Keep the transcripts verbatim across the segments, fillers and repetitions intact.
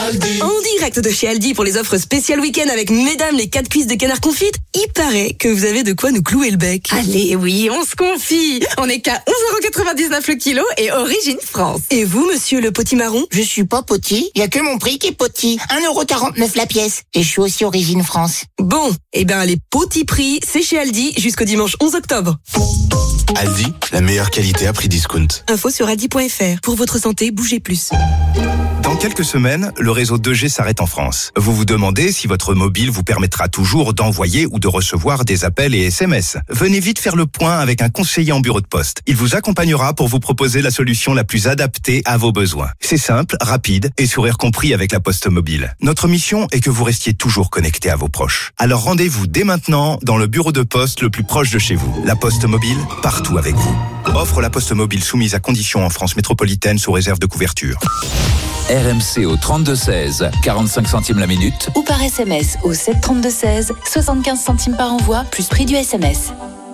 Aldi. En direct de chez Aldi pour les offres spéciales week-end avec mesdames les quatre cuisses de canard confites. Il paraît que vous avez de quoi nous clouer le bec. Allez, oui, on se confie. On est qu'à onze euros quatre-vingt-dix-neuf le kilo et origine France. Et vous, monsieur le potimarron? Je suis pas poti, y a que mon prix qui est poti. un euro quarante-neuf la pièce. Et je suis aussi origine France. Bon, eh ben les petits prix, c'est chez Aldi jusqu'au dimanche onze octobre. Aldi, la meilleure qualité à prix discount. Info sur aldi point f r. Pour votre santé, bougez plus. Dans quelques semaines, le réseau deux G s'arrête en France. Vous vous demandez si votre mobile vous permettra toujours d'envoyer ou de recevoir des appels et S M S. Venez vite faire le point avec un conseiller en bureau de poste. Il vous accompagnera pour vous proposer la solution la plus adaptée à vos besoins. C'est simple, rapide et sourire compris avec la Poste Mobile. Notre mission est que vous restiez toujours connecté à vos proches. Alors rendez-vous dès maintenant dans le bureau de poste le plus proche de chez vous. La Poste Mobile, partout avec vous. Offre la Poste Mobile soumise à conditions en France métropolitaine sous réserve de couverture. R M C au trente-deux seize, quarante-cinq centimes la minute. Ou par S M S au sept trente-deux seize, soixante-quinze centimes par envoi, plus prix du S M S.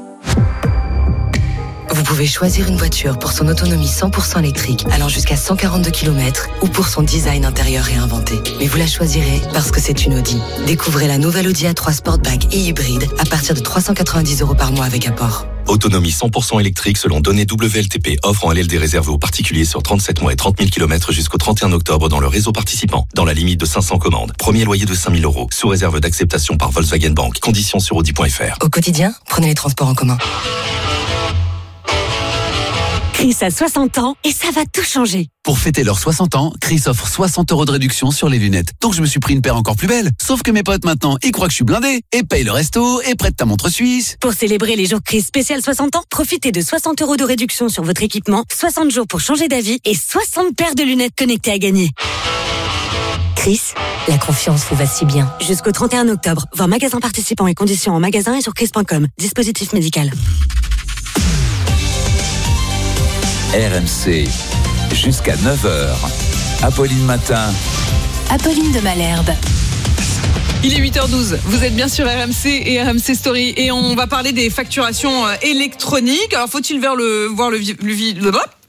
Vous pouvez choisir une voiture pour son autonomie cent pour cent électrique, allant jusqu'à cent quarante-deux kilomètres, ou pour son design intérieur réinventé. Mais vous la choisirez parce que c'est une Audi. Découvrez la nouvelle Audi A trois Sportback et hybride à partir de trois cent quatre-vingt-dix euros par mois avec apport. Autonomie cent pour cent électrique selon données W L T P. Offre en L L D réservée aux particuliers sur trente-sept mois et trente mille kilomètres jusqu'au trente et un octobre dans le réseau participant. Dans la limite de cinq cents commandes. Premier loyer de cinq mille euros. Sous réserve d'acceptation par Volkswagen Bank. Conditions sur audi point f r. Au quotidien, prenez les transports en commun. Chris a soixante ans et ça va tout changer. Pour fêter leurs soixante ans, Chris offre soixante euros de réduction sur les lunettes. Donc je me suis pris une paire encore plus belle. Sauf que mes potes maintenant, ils croient que je suis blindé et payent le resto et prêtent ta montre suisse. Pour célébrer les jours Chris spécial soixante ans, profitez de soixante euros de réduction sur votre équipement, soixante jours pour changer d'avis et soixante paires de lunettes connectées à gagner. Chris, la confiance vous va si bien. Jusqu'au trente et un octobre, voir magasin participant et conditions en magasin et sur chris point com. Dispositif médical. R M C, jusqu'à neuf heures. Apolline Matin. Apolline de Malherbe. Il est huit heures douze, vous êtes bien sur R M C et R M C Story et on va parler des facturations électroniques. Alors faut-il voir le, voir le, le vide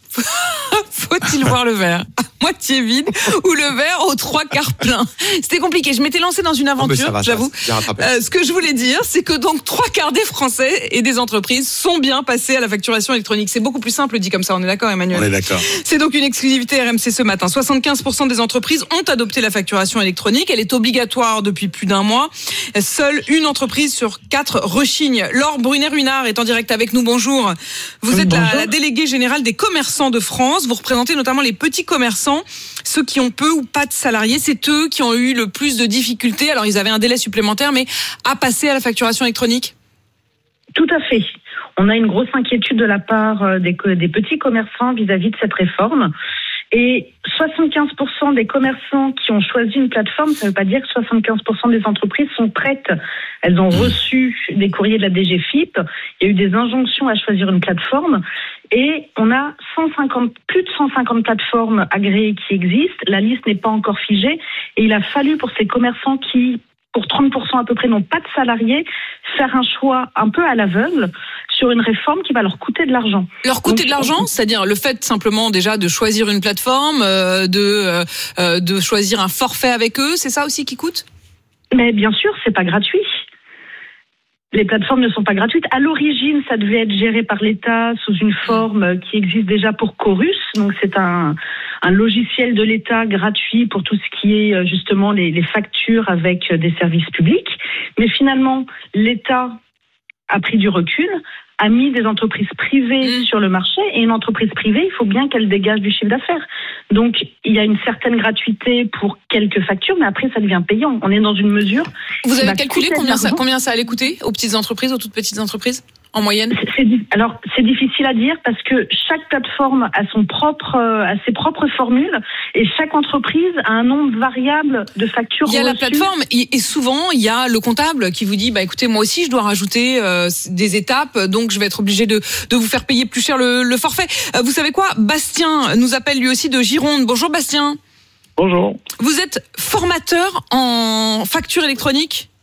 Faut-il voir le verre à moitié vide ou le verre aux trois quarts plein? C'était compliqué. Je m'étais lancée dans une aventure, oh va, j'avoue. Euh, ce que je voulais dire, c'est que donc trois quarts des Français et des entreprises sont bien passés à la facturation électronique. C'est beaucoup plus simple dit comme ça. On est d'accord, Emmanuel? On est d'accord. C'est donc une exclusivité R M C ce matin. soixante-quinze pour cent des entreprises ont adopté la facturation électronique. Elle est obligatoire depuis plus d'un mois. Seule une entreprise sur quatre rechigne. Laure Brunet-Runard est en direct avec nous. Bonjour. Vous êtes la, la déléguée générale des commerçants de France. Vous représentez notamment les petits commerçants, ceux qui ont peu ou pas de salariés. C'est eux qui ont eu le plus de difficultés. Alors, ils avaient un délai supplémentaire, mais à passer à la facturation électronique? Tout à fait. On a une grosse inquiétude de la part des, des petits commerçants vis-à-vis de cette réforme. Et soixante-quinze pour cent des commerçants qui ont choisi une plateforme, ça ne veut pas dire que soixante-quinze pour cent des entreprises sont prêtes. Elles ont reçu des courriers de la D G F I P. Il y a eu des injonctions à choisir une plateforme. Et on a cent cinquante, plus de cent cinquante plateformes agréées qui existent. La liste n'est pas encore figée. Et il a fallu pour ces commerçants qui, pour trente pour cent à peu près, n'ont pas de salariés, faire un choix un peu à l'aveugle sur une réforme qui va leur coûter de l'argent. Leur coûter Donc, de l'argent, c'est-à-dire le fait simplement déjà de choisir une plateforme, euh, de euh, de choisir un forfait avec eux, c'est ça aussi qui coûte? Mais bien sûr, c'est pas gratuit. Les plateformes ne sont pas gratuites. À l'origine, ça devait être géré par l'État sous une forme qui existe déjà pour Chorus. Donc, c'est un, un logiciel de l'État gratuit pour tout ce qui est justement les, les factures avec des services publics. Mais finalement, l'État a pris du recul, a mis des entreprises privées mmh. sur le marché, et une entreprise privée, il faut bien qu'elle dégage du chiffre d'affaires. Donc, il y a une certaine gratuité pour quelques factures, mais après, ça devient payant. On est dans une mesure... Vous avez calculé combien ça, combien ça allait coûter aux petites entreprises, aux toutes petites entreprises, en moyenne? c'est, c'est, Alors, c'est difficile à dire parce que chaque plateforme a, son propre, a ses propres formules et chaque entreprise a un nombre variable de factures reçues. Il y a la plateforme et souvent, il y a le comptable qui vous dit, bah écoutez, moi aussi, je dois rajouter euh, des étapes, donc je vais être obligé de, de vous faire payer plus cher le, le forfait. Euh, vous savez quoi? Bastien nous appelle lui aussi de Gironde. Bonjour Bastien. Bonjour. Vous êtes formateur en facture électronique?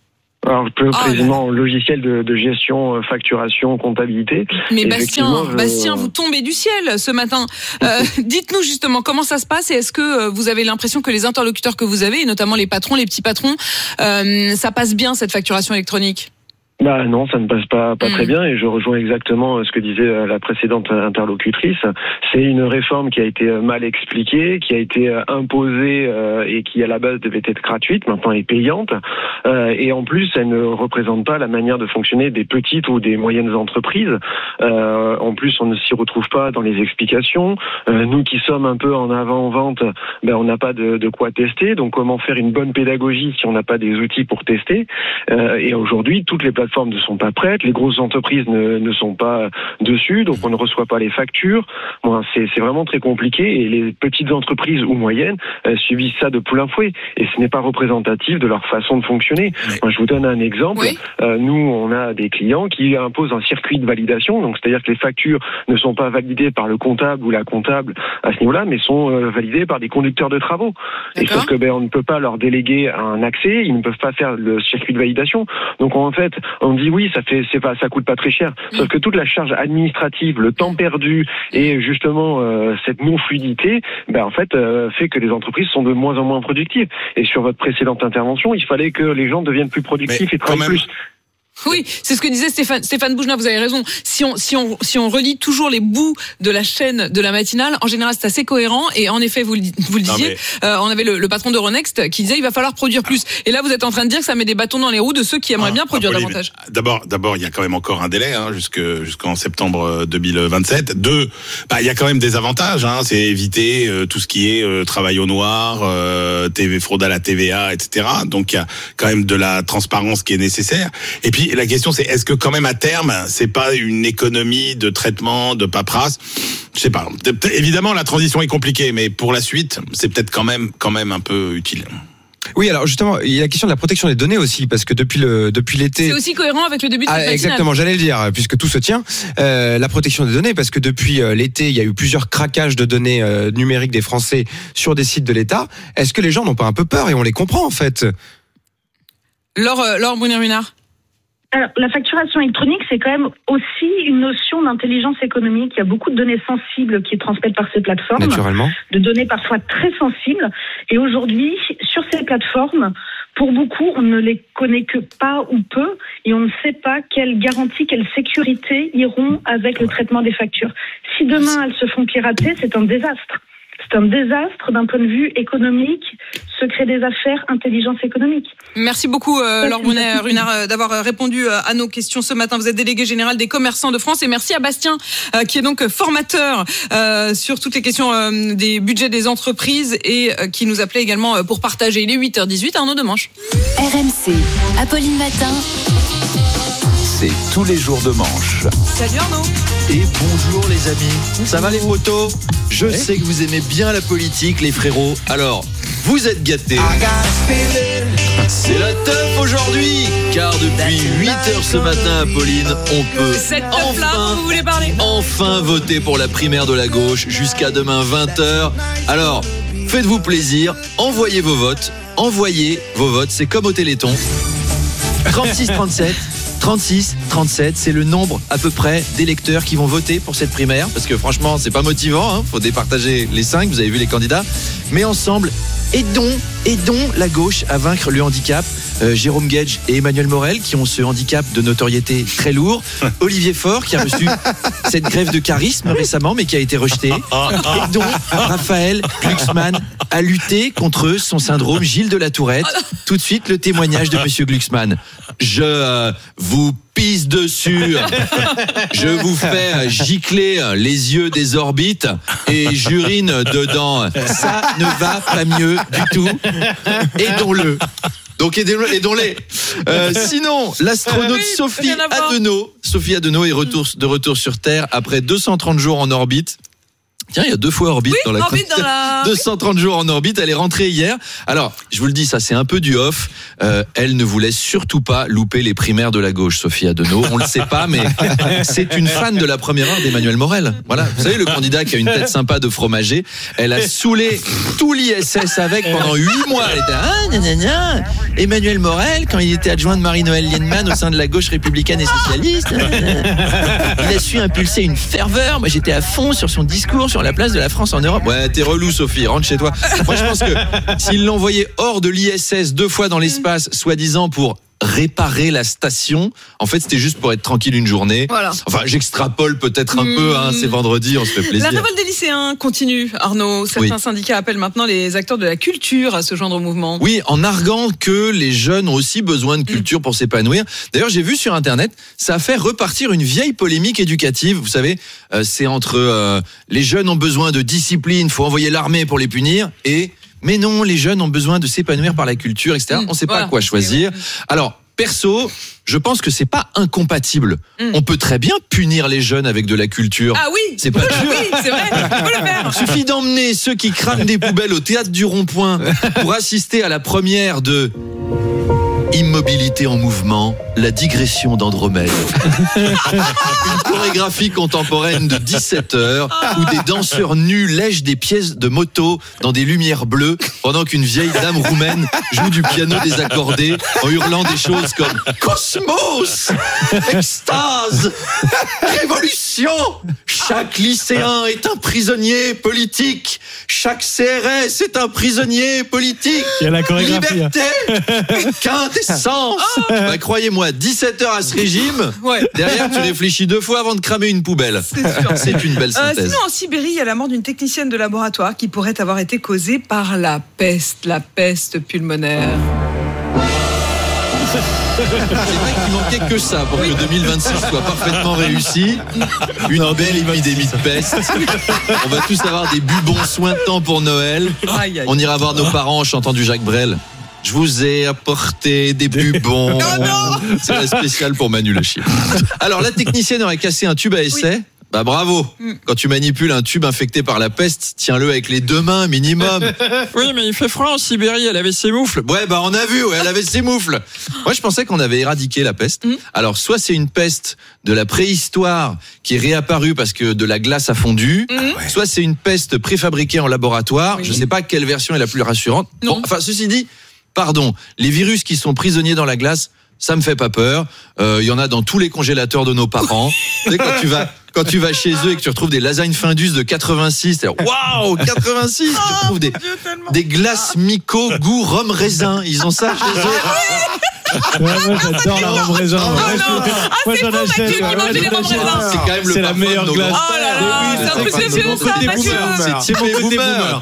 Alors, plus Ah, précisément, logiciel de, de gestion, euh, facturation, comptabilité. Mais Bastien, je... Bastien, vous tombez du ciel ce matin. Euh, dites-nous justement comment ça se passe et est-ce que vous avez l'impression que les interlocuteurs que vous avez, et notamment les patrons, les petits patrons, euh, ça passe bien cette facturation électronique ? Bah non, ça ne passe pas pas mmh. très bien et je rejoins exactement ce que disait la précédente interlocutrice. C'est une réforme qui a été mal expliquée, qui a été imposée euh, et qui à la base devait être gratuite, maintenant est payante. Euh, et en plus, elle ne représente pas la manière de fonctionner des petites ou des moyennes entreprises. Euh, en plus, on ne s'y retrouve pas dans les explications. Euh, nous qui sommes un peu en avant-vente, ben on n'a pas de, de quoi tester. Donc comment faire une bonne pédagogie si on n'a pas des outils pour tester ? euh, Et aujourd'hui, toutes les plateformes ne sont pas prêtes, les grosses entreprises ne, ne sont pas dessus, donc on ne reçoit pas les factures. Bon, c'est, c'est vraiment très compliqué et les petites entreprises ou moyennes euh, subissent ça de plein fouet et ce n'est pas représentatif de leur façon de fonctionner. Oui. Moi, je vous donne un exemple. Oui. Euh, nous, on a des clients qui imposent un circuit de validation, donc c'est-à-dire que les factures ne sont pas validées par le comptable ou la comptable à ce niveau-là, mais sont euh, validées par des conducteurs de travaux. D'accord. Et sauf que ben on ne peut pas leur déléguer un accès, ils ne peuvent pas faire le circuit de validation. Donc en fait, on dit oui, ça fait, c'est pas, ça coûte pas très cher. Sauf mmh. que toute la charge administrative, le temps perdu et justement euh, cette non-fluidité, ben en fait euh, fait que les entreprises sont de moins en moins productives. Et sur votre précédente intervention, il fallait que les gens deviennent plus productifs Mais et travaillent plus. Oui, c'est ce que disait Stéphane, Stéphane Boujna, vous avez raison. Si on, si on, si on relie toujours les bouts de la chaîne de la matinale, en général, c'est assez cohérent. Et en effet, vous le, vous le disiez, mais... euh, on avait le, le patron d'Euronext qui disait il va falloir produire plus. Et là, vous êtes en train de dire que ça met des bâtons dans les roues de ceux qui aimeraient ah, bien produire Apolline, davantage. D'abord, d'abord, il y a quand même encore un délai, hein, jusque, jusqu'en septembre deux mille vingt-sept. Deux, bah, il y a quand même des avantages, hein, c'est éviter euh, tout ce qui est euh, travail au noir, euh, T V, fraude à la T V A, et cetera. Donc, il y a quand même de la transparence qui est nécessaire. Et puis, la question, c'est est-ce que quand même à terme, c'est pas une économie de traitement, de paperasse ? Je sais pas. Évidemment, la transition est compliquée, mais pour la suite, c'est peut-être quand même, quand même un peu utile. Oui, alors justement, il y a la question de la protection des données aussi, parce que depuis le depuis l'été, c'est aussi cohérent avec le début de cette ah, exactement, j'allais le dire, puisque tout se tient. Euh, la protection des données, parce que depuis euh, l'été, il y a eu plusieurs craquages de données euh, numériques des Français sur des sites de l'État. Est-ce que les gens n'ont pas un peu peur et on les comprend en fait ? Laure, euh, Laure Brunner-Runard. Alors, la facturation électronique, c'est quand même aussi une notion d'intelligence économique. Il y a beaucoup de données sensibles qui transmettent par ces plateformes. Naturellement. De données parfois très sensibles. Et aujourd'hui, sur ces plateformes, pour beaucoup, on ne les connaît que pas ou peu. Et on ne sait pas quelles garanties, quelle sécurité iront avec le traitement des factures. Si demain, elles se font pirater, c'est un désastre. C'est un désastre d'un point de vue économique, secret des affaires, intelligence économique. Merci beaucoup, euh, Laure Brunner-Runard, d'avoir répondu à nos questions ce matin. Vous êtes délégué général des commerçants de France. Et merci à Bastien, euh, qui est donc formateur euh, sur toutes les questions euh, des budgets des entreprises et euh, qui nous appelait également pour partager. Il est huit heures dix-huit, Arnaud Demanche. R M C, Apolline Matin. C'est tous les jours de manche. Salut Arnaud. Et bonjour les amis. Ça va les potos ? Je ouais. sais que vous aimez bien la politique les frérots. Alors, vous êtes gâtés. C'est la teuf aujourd'hui. Car depuis huit heures ce matin, Apolline, on peut enfin, vous voulez parler enfin voter pour la primaire de la gauche jusqu'à demain vingt heures. Alors, faites-vous plaisir, envoyez vos votes. Envoyez vos votes, c'est comme au Téléthon. trente-six trente-sept trente-six trente-sept, c'est le nombre à peu près d'électeurs qui vont voter pour cette primaire, parce que franchement c'est pas motivant, hein, faut départager les cinq, vous avez vu les candidats, mais ensemble aidons, aidons la gauche à vaincre le handicap. euh, Jérôme Guedj et Emmanuel Morel qui ont ce handicap de notoriété très lourd, Olivier Faure qui a reçu cette grève de charisme récemment mais qui a été rejeté, aidons Raphaël Glucksmann à lutter contre son syndrome Gilles de la Tourette. Tout de suite le témoignage de monsieur Glucksmann. Je euh, vous pisse dessus, je vous fais gicler les yeux des orbites et j'urine dedans. Ça ne va pas mieux du tout. Aidons-le. Donc aidons-le, aidons-les. Euh, sinon, l'astronaute oui, Sophie Adenau, Sophie Adenau est retour, de retour sur Terre après deux cent trente jours en orbite. Tiens, il y a deux fois orbite Oui, dans la orbite dans la- deux cent trente jours en orbite. Elle est rentrée hier. Alors, je vous le dis, ça c'est un peu du off. Euh, elle ne vous laisse surtout pas louper les primaires de la gauche, Sophie Adenau. On le sait pas, mais c'est une fan de la première heure d'Emmanuel Morel. Voilà. Vous savez, le candidat qui a une tête sympa de fromager. Elle a saoulé tout l'I S S avec pendant huit mois. Elle était, ah, gna, gna, gna. Emmanuel Morel, quand il était adjoint de Marie-Noëlle Lienemann au sein de la gauche républicaine et socialiste, il a su impulser une ferveur. Moi, j'étais à fond sur son discours sur la place de la France en Europe. Ouais, t'es relou, Sophie, rentre chez toi. Moi, je pense que s'ils l'envoyaient hors de l'I S S deux fois dans l'espace, soi-disant pour réparer la station, en fait, c'était juste pour être tranquille une journée. Voilà. Enfin, j'extrapole peut-être un mmh. peu, hein, c'est vendredi, on se fait plaisir. La révolte des lycéens continue, Arnaud. Certains oui. syndicats appellent maintenant les acteurs de la culture à se joindre au mouvement. Oui, en arguant que les jeunes ont aussi besoin de culture mmh. pour s'épanouir. D'ailleurs, j'ai vu sur Internet, ça a fait repartir une vieille polémique éducative. Vous savez, euh, c'est entre euh, les jeunes ont besoin de discipline, faut envoyer l'armée pour les punir, et mais non, les jeunes ont besoin de s'épanouir par la culture, et cetera. Mmh, on ne sait voilà, pas quoi choisir. Alors, perso, je pense que c'est pas incompatible. Mmh. On peut très bien punir les jeunes avec de la culture. Ah oui, c'est pas dur. Oui, c'est vrai, on peut le faire. Il suffit d'emmener ceux qui crament des poubelles au théâtre du Rond-Point pour assister à la première de Immobilité en mouvement, la digression d'Andromède. Une chorégraphie contemporaine de dix-sept heures où des danseurs nus lèchent des pièces de moto dans des lumières bleues pendant qu'une vieille dame roumaine joue du piano désaccordé en hurlant des choses comme Cosmos, extase, révolution. Chaque lycéen est un prisonnier politique. Chaque C R S est un prisonnier politique. Il y a la chorégraphie. Liberté, quintessence. Oh. Bah, croyez-moi, dix-sept heures à ce régime, ouais. Derrière tu réfléchis deux fois avant de cramer une poubelle. C'est, sûr. C'est une belle synthèse. Euh, sinon, en Sibérie, il y a la mort d'une technicienne de laboratoire qui pourrait avoir été causée par la peste, la peste pulmonaire. C'est vrai qu'il manquait que ça pour oui. que deux mille vingt-six soit parfaitement réussi. Une non, belle épidémie de peste. On va tous avoir des bubons sointants pour Noël. Aïe, aïe. On ira voir nos parents en chantant du Jacques Brel. Je vous ai apporté des bubons. Oh non. C'est la spéciale pour Manu le chien. Alors, la technicienne aurait cassé un tube à essai. Oui. Bah bravo. Mm. Quand tu manipules un tube infecté par la peste, tiens-le avec les deux mains minimum. Oui, mais il fait froid en Sibérie, elle avait ses moufles. Ouais, bah on a vu, ouais, elle avait ses moufles. Moi, je pensais qu'on avait éradiqué la peste. Mm. Alors, soit c'est une peste de la préhistoire qui est réapparue parce que de la glace a fondu, mm. soit c'est une peste préfabriquée en laboratoire. Oui. Je sais pas quelle version est la plus rassurante. Non. Bon, enfin, ceci dit, pardon, les virus qui sont prisonniers dans la glace, ça me fait pas peur. Il euh, y en a dans tous les congélateurs de nos parents. Tu sais, quand tu vas quand tu vas chez eux et que tu retrouves des lasagnes Findus de quatre-vingt-six, waouh, quatre-vingt-six, tu retrouves des des glaces Mico goût rhum raisin. Ils ont ça chez eux. Ouais, moi j'adore la rhum raisin. Oh, moi, ah, moi j'en achète. C'est quand même le c'est la meilleure glace. Oh là là, c'est un truc de vieux ça, Mathieu. C'est mes boomers.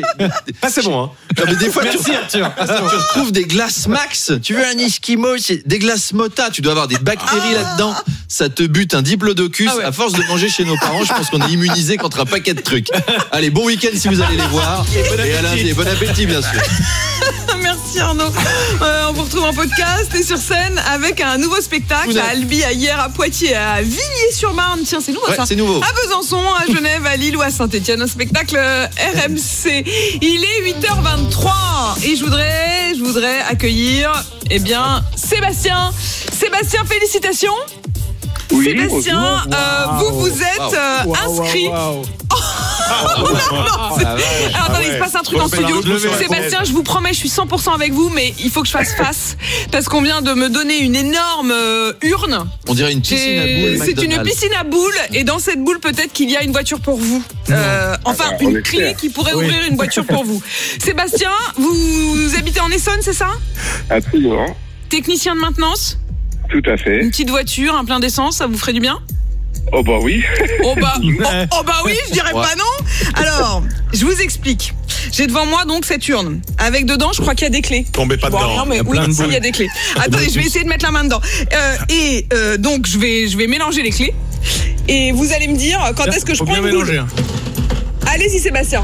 Ah c'est bon hein. Non, mais des fois tu, tu retrouves des glaces Max. Tu veux un Eskimo, c'est des glaces Mota. Tu dois avoir des bactéries là-dedans. Ça te bute un diplodocus. À force de manger chez nos parents, je pense qu'on est immunisé contre un paquet de trucs. Allez, bon week-end si vous allez les voir. Et à lundi, bon appétit bien sûr. Merci Arnaud. Euh, on vous retrouve en podcast et sur scène avec un nouveau spectacle à Albi, à hier, à Poitiers, à Villiers-sur-Marne. Tiens, c'est nouveau ouais, ça. C'est nouveau. À Besançon, à Genève, à Lille ou à Saint-Etienne, au spectacle R M C. Il est huit heures vingt-trois et je voudrais, je voudrais accueillir, eh bien, Sébastien. Sébastien, félicitations. Oui, Sébastien, euh, wow. vous vous êtes euh, wow. inscrit. Wow, wow. Oh, non, non, alors attendez, il se passe un truc en studio. Sébastien, je vous promets, je suis cent pour cent avec vous, mais il faut que je fasse face parce qu'on vient de me donner une énorme euh, urne. On dirait une piscine à boules. C'est une piscine à boules et dans cette boule peut-être qu'il y a une voiture pour vous. Euh, enfin, ah, une clé qui pourrait oui. ouvrir une voiture pour vous. Sébastien, vous, vous habitez en Essonne, c'est ça? Absolument. Technicien de maintenance? Tout à fait. Une petite voiture, un plein d'essence, ça vous ferait du bien? Oh bah oui. Oh bah, oh, oh bah oui, je dirais ouais. pas non. Alors, je vous explique. J'ai devant moi donc cette urne. Avec dedans, je crois qu'il y a des clés. Tombez pas bon, dedans. Non, mais oui, il y a des clés. Attendez, je vais essayer de mettre la main dedans. Euh, et euh, donc, je vais, je vais mélanger les clés. Et vous allez me dire quand est-ce que je Faut prends bien une boule. mélanger. Allez-y, Sébastien.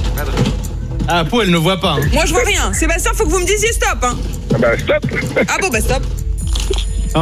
Ah, Pau, elle ne voit pas. Hein. Moi, je vois rien. Sébastien, faut que vous me disiez stop. Hein. Ah bah stop. Ah bon, bah stop.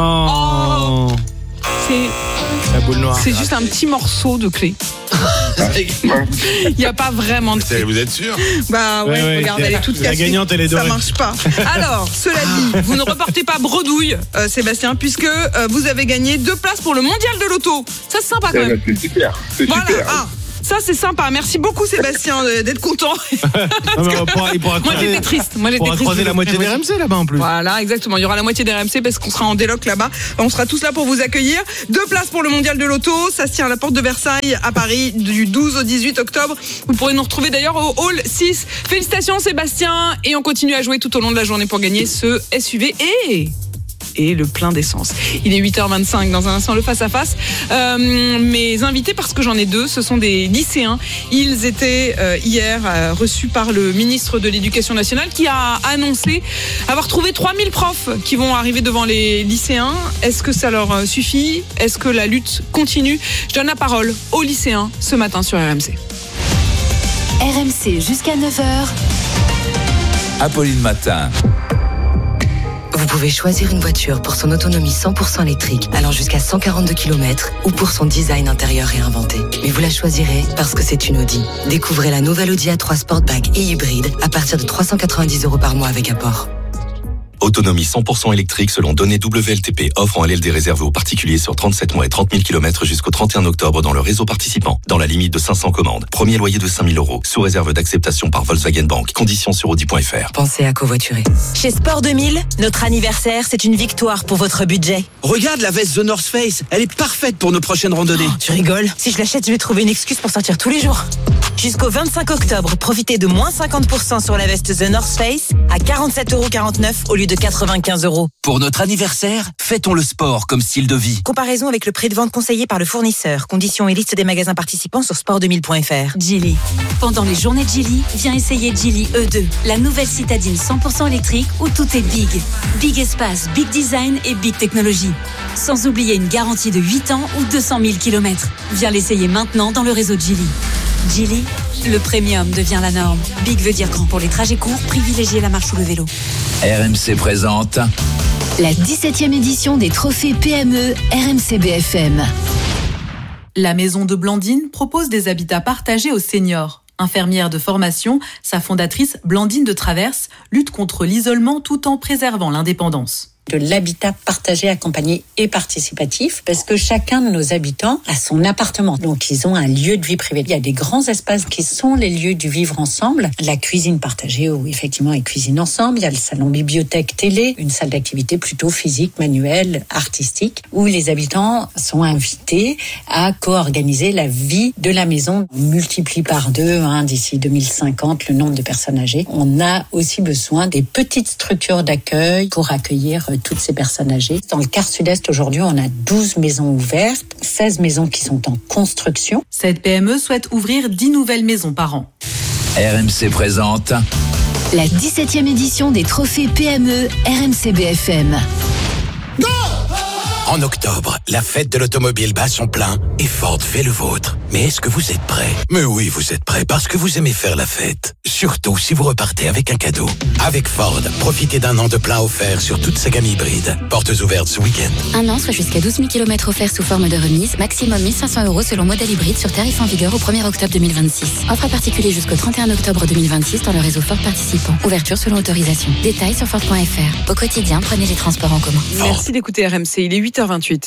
Oh. oh. C'est la boule noire. C'est juste un petit morceau de clé. Il n'y a pas vraiment de C'est- Vous êtes sûr? Bah ouais, Ouais, ouais, regarde, c'est- elle est toute la cassée. gagnante, elle est Ça dorée. marche pas. Alors, cela dit, vous ne repartez pas bredouille, euh, Sébastien, puisque euh, vous avez gagné deux places pour le mondial de l'auto. Ça, c'est sympa quand Eh même. ben, c'est super. C'est Voilà, super. ah, ça c'est sympa. Merci beaucoup Sébastien euh, d'être content. Non, mais on pourra- il pourra Moi croiser- j'étais triste. Moi on j'étais pourra triste. croiser la moitié des R M C là-bas en plus. Voilà, exactement. Il y aura la moitié des R M C parce qu'on sera en déloc là-bas. On sera tous là pour vous accueillir. Deux places pour le mondial de l'auto. Ça se tient à la porte de Versailles à Paris du douze au dix-huit octobre. Vous pourrez nous retrouver d'ailleurs au hall six. Félicitations Sébastien. Et on continue à jouer tout au long de la journée pour gagner ce S U V et... et le plein d'essence. Il est huit heures vingt-cinq, dans un instant le face-à-face. Euh, mes invités, parce que j'en ai deux, ce sont des lycéens. Ils étaient euh, hier euh, reçus par le ministre de l'Éducation nationale qui a annoncé avoir trouvé trois mille profs qui vont arriver devant les lycéens. Est-ce que ça leur euh, suffit? Est-ce que la lutte continue? Je donne la parole aux lycéens ce matin sur R M C. R M C jusqu'à neuf heures. Apolline Matin. Vous pouvez choisir une voiture pour son autonomie cent pour cent électrique, allant jusqu'à cent quarante-deux kilomètres, ou pour son design intérieur réinventé. Mais vous la choisirez parce que c'est une Audi. Découvrez la nouvelle Audi A trois Sportback et hybride à partir de trois cent quatre-vingt-dix euros par mois avec apport. Autonomie cent pour cent électrique selon données W L T P. Offre en L L D réservée aux particuliers sur trente-sept mois et trente mille kilomètres jusqu'au trente et un octobre dans le réseau participant. Dans la limite de cinq cents commandes. Premier loyer de cinq mille euros. Sous réserve d'acceptation par Volkswagen Bank. Conditions sur audi point f r. Pensez à covoiturer. Chez Sport deux mille, notre anniversaire, c'est une victoire pour votre budget. Regarde la veste The North Face, elle est parfaite pour nos prochaines randonnées. Oh, tu rigoles? Si je l'achète, je vais trouver une excuse pour sortir tous les jours. Jusqu'au vingt-cinq octobre, profitez de moins cinquante pour cent sur la veste The North Face à quarante-sept euros quarante-neuf au lieu de quatre-vingt-quinze euros. Pour notre anniversaire, fêtons le sport comme style de vie. Comparaison avec le prix de vente conseillé par le fournisseur. Conditions et liste des magasins participants sur sport deux mille point f r. Geely. Pendant les journées Geely, viens essayer Geely E deux, la nouvelle citadine cent pour cent électrique où tout est big. Big espace, big design et big technologie. Sans oublier une garantie de huit ans ou deux cent mille kilomètres. Viens l'essayer maintenant dans le réseau Geely. Geely, le premium devient la norme. Big veut dire grand pour les trajets courts, privilégiez la marche ou le vélo. R M C présente La dix-septième édition des trophées P M E R M C B F M. La maison de Blandine propose des habitats partagés aux seniors. Infirmière de formation, sa fondatrice, Blandine de Traverse, lutte contre l'isolement tout en préservant l'indépendance. De l'habitat partagé, accompagné et participatif, parce que chacun de nos habitants a son appartement. Donc, ils ont un lieu de vie privé. Il y a des grands espaces qui sont les lieux du vivre ensemble. La cuisine partagée, où effectivement ils cuisinent ensemble. Il y a le salon bibliothèque télé, une salle d'activité plutôt physique, manuelle, artistique, où les habitants sont invités à co-organiser la vie de la maison. On multiplie par deux, hein, d'ici deux mille cinquante, le nombre de personnes âgées. On a aussi besoin des petites structures d'accueil pour accueillir toutes ces personnes âgées. Dans le quart sud-est, aujourd'hui, on a douze maisons ouvertes, seize maisons qui sont en construction. Cette P M E souhaite ouvrir dix nouvelles maisons par an. R M C présente La dix-septième édition des trophées P M E R M C B F M. En octobre, la fête de l'automobile bat son plein et Ford fait le vôtre. Mais est-ce que vous êtes prêts? Mais oui, vous êtes prêts parce que vous aimez faire la fête. Surtout si vous repartez avec un cadeau. Avec Ford, profitez d'un an de plein offert sur toute sa gamme hybride. Portes ouvertes ce week-end. Un an, soit jusqu'à douze mille kilomètres offerts sous forme de remise. Maximum mille cinq cents euros selon modèle hybride sur tarif en vigueur au premier octobre deux mille vingt-six. Offre à particulier jusqu'au trente et un octobre deux mille vingt-six dans le réseau Ford participant. Ouverture selon autorisation. Détails sur Ford point f r. Au quotidien, prenez les transports en commun. Merci d'écouter R M C. Il est huit heures vingt-huit.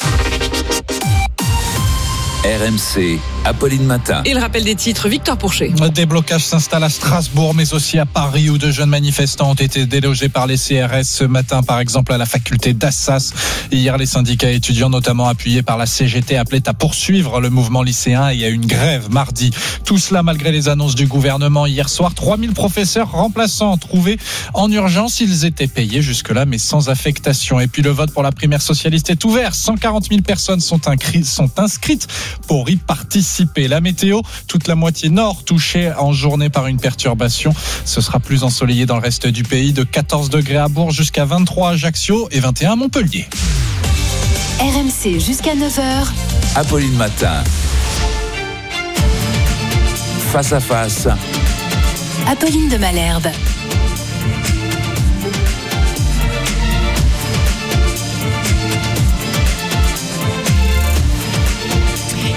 R M C, Apolline Matin. Et le rappel des titres, Victor Pourchet. Des blocages s'installent à Strasbourg, mais aussi à Paris, où de jeunes manifestants ont été délogés par les C R S ce matin, par exemple à la faculté d'Assas. Hier, les syndicats étudiants, notamment appuyés par la C G T, appelaient à poursuivre le mouvement lycéen et il y a une grève mardi. Tout cela malgré les annonces du gouvernement hier soir. trois mille professeurs remplaçants trouvés en urgence. Ils étaient payés jusque-là, mais sans affectation. Et puis le vote pour la primaire socialiste est ouvert. cent quarante mille personnes sont, incri- sont inscrites pour y participer. La météo, toute la moitié nord touchée en journée par une perturbation. Ce sera plus ensoleillé dans le reste du pays, de quatorze degrés à Bourg jusqu'à vingt-trois à Ajaccio et vingt et un à Montpellier. R M C jusqu'à neuf heures. Apolline Matin. Face à face. Apolline de Malherbe. Il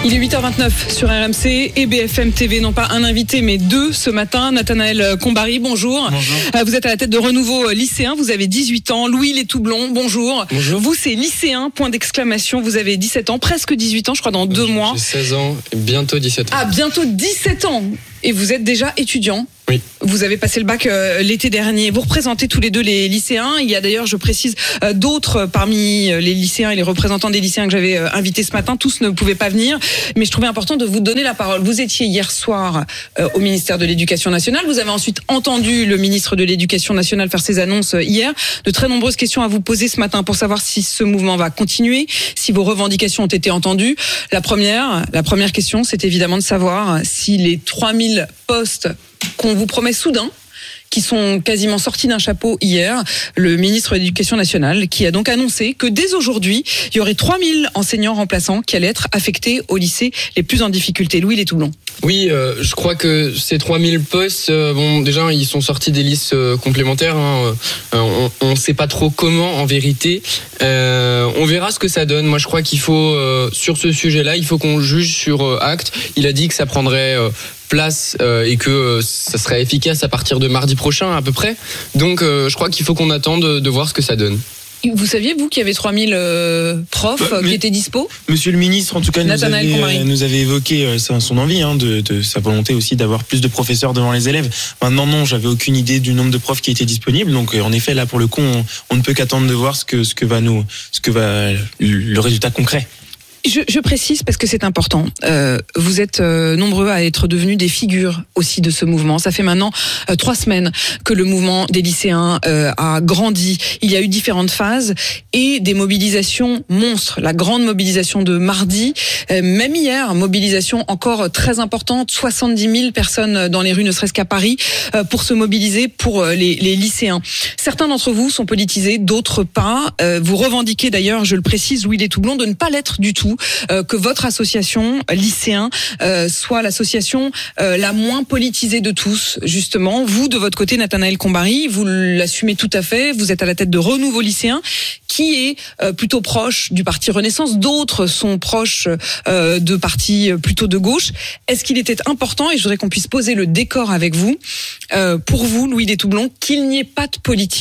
Il est huit heures vingt-neuf sur R M C et B F M T V, non pas un invité mais deux ce matin. Nathanaël Combary, bonjour. Bonjour. Vous êtes à la tête de Renouveau lycéen, vous avez dix-huit ans. Louis Létoublon, bonjour. Bonjour. Vous c'est lycéen, point d'exclamation, vous avez dix-sept ans, presque dix-huit ans je crois dans deux J'ai mois. J'ai seize ans, bientôt dix-sept ans. Ah, bientôt dix-sept ans et vous êtes déjà étudiant. Oui. Vous avez passé le bac euh, l'été dernier. Vous représentez tous les deux les lycéens. Il y a d'ailleurs, je précise, euh, d'autres parmi les lycéens et les représentants des lycéens que j'avais euh, invités ce matin. Tous ne pouvaient pas venir, mais je trouvais important de vous donner la parole. Vous étiez hier soir euh, au ministère de l'Éducation nationale. Vous avez ensuite entendu le ministre de l'Éducation nationale faire ses annonces euh, hier. De très nombreuses questions à vous poser ce matin pour savoir si ce mouvement va continuer, si vos revendications ont été entendues. La première, la première question, c'est évidemment de savoir si les trois mille postes qu'on vous promet soudain, qui sont quasiment sortis d'un chapeau hier, le ministre de l'Éducation nationale, qui a donc annoncé que dès aujourd'hui, il y aurait trois mille enseignants remplaçants qui allaient être affectés aux lycées les plus en difficulté. Louis Létoublon. Oui, euh, je crois que ces trois mille postes, euh, bon, déjà, ils sont sortis des listes euh, complémentaires. Hein, euh, on ne sait pas trop comment, en vérité. Euh, on verra ce que ça donne. Moi, je crois qu'il faut, euh, sur ce sujet-là, il faut qu'on juge sur euh, acte. Il a dit que ça prendrait euh, place euh, et que euh, ça serait efficace à partir de mardi prochain, à peu près. Donc, euh, je crois qu'il faut qu'on attende de, de voir ce que ça donne. Vous saviez, vous, qu'il y avait trois mille euh, profs bah, qui étaient dispo ? Monsieur le ministre, en tout cas, nous avait, euh, nous avait évoqué euh, son envie, hein, de, de sa volonté aussi d'avoir plus de professeurs devant les élèves. Maintenant, non, j'avais aucune idée du nombre de profs qui étaient disponibles. Donc, euh, en effet, là, pour le coup, on, on ne peut qu'attendre de voir ce que, ce que va nous, ce que va le résultat concret. Je, je précise parce que c'est important. Euh, vous êtes euh, nombreux à être devenus des figures aussi de ce mouvement. Ça fait maintenant euh, trois semaines que le mouvement des lycéens euh, a grandi. Il y a eu différentes phases et des mobilisations monstres. La grande mobilisation de mardi, euh, même hier, mobilisation encore très importante. soixante-dix mille personnes dans les rues, ne serait-ce qu'à Paris, euh, pour se mobiliser pour euh, les, les lycéens. Certains d'entre vous sont politisés, d'autres pas. Euh, vous revendiquez d'ailleurs, je le précise, Louis Létoublon, de ne pas l'être du tout. Euh, que votre association lycéen euh, soit l'association euh, la moins politisée de tous, justement. Vous, de votre côté, Nathanaël Combary, vous l'assumez tout à fait. Vous êtes à la tête de Renouveau lycéen, qui est euh, plutôt proche du parti Renaissance. D'autres sont proches euh, de partis plutôt de gauche. Est-ce qu'il était important, et je voudrais qu'on puisse poser le décor avec vous, euh, pour vous, Louis Létoublon, qu'il n'y ait pas de politique ?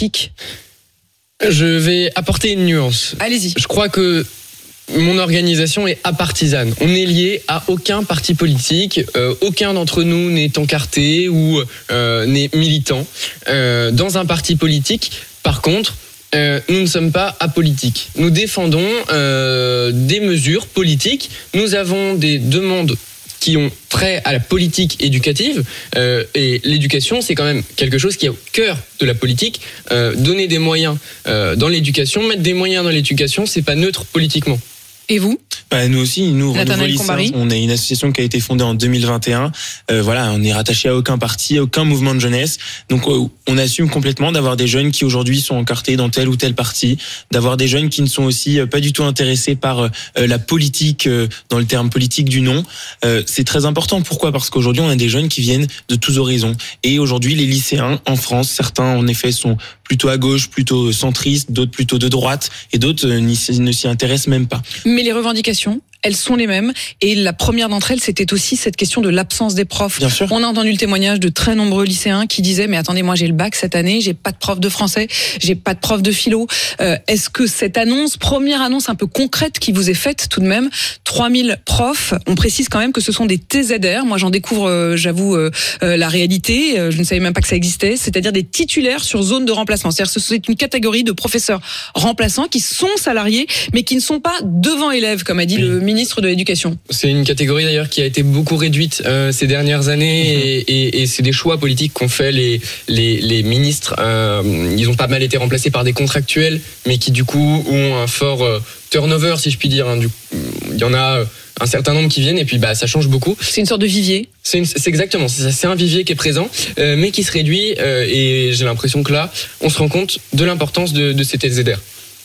Je vais apporter une nuance. Allez-y. Je crois que mon organisation est apartisane. On n'est lié à aucun parti politique. Euh, aucun d'entre nous n'est encarté ou euh, n'est militant euh, dans un parti politique. Par contre, euh, nous ne sommes pas apolitiques. Nous défendons euh, des mesures politiques. Nous avons des demandes qui ont trait à la politique éducative, euh, et l'éducation, c'est quand même quelque chose qui est au cœur de la politique. Euh, donner des moyens euh, dans l'éducation, mettre des moyens dans l'éducation, c'est pas neutre politiquement. Et vous ? Bah, nous aussi, nous, Renouveau lycéen, on est une association qui a été fondée en deux mille vingt et un. Euh, voilà, on n'est rattaché à aucun parti, à aucun mouvement de jeunesse. Donc, euh, on assume complètement d'avoir des jeunes qui aujourd'hui sont encartés dans tel ou tel parti, d'avoir des jeunes qui ne sont aussi euh, pas du tout intéressés par euh, la politique, euh, dans le terme politique du nom. Euh, c'est très important. Pourquoi ? Parce qu'aujourd'hui, on a des jeunes qui viennent de tous horizons. Et aujourd'hui, les lycéens en France, certains en effet sont plutôt à gauche, plutôt centristes, d'autres plutôt de droite, et d'autres euh, ne s'y intéressent même pas. Mais les revendications, elles sont les mêmes. Et la première d'entre elles, c'était aussi cette question de l'absence des profs. Bien sûr. On a entendu le témoignage de très nombreux lycéens qui disaient, mais attendez, moi j'ai le bac cette année, j'ai pas de prof de français, j'ai pas de prof de philo. Euh, est-ce que cette annonce, première annonce un peu concrète qui vous est faite tout de même, trois mille profs, on précise quand même que ce sont des T Z R. Moi j'en découvre, euh, j'avoue, euh, euh, la réalité. Euh, je ne savais même pas que ça existait. C'est-à-dire des titulaires sur zone de remplacement. C'est-à-dire que c'est une catégorie de professeurs remplaçants qui sont salariés, mais qui ne sont pas devant élèves, comme a dit oui. le ministre de l'Éducation. C'est une catégorie d'ailleurs qui a été beaucoup réduite euh, ces dernières années, mmh. et, et, et c'est des choix politiques qu'ont fait les, les, les ministres. Euh, ils ont pas mal été remplacés par des contractuels, mais qui du coup ont un fort euh, turnover, si je puis dire. Hein. Du, il y en a un certain nombre qui viennent et puis bah ça change beaucoup. C'est une sorte de vivier. C'est, une, c'est exactement, c'est, c'est un vivier qui est présent, euh, mais qui se réduit, euh, et j'ai l'impression que là, on se rend compte de l'importance de, de ces T Z R.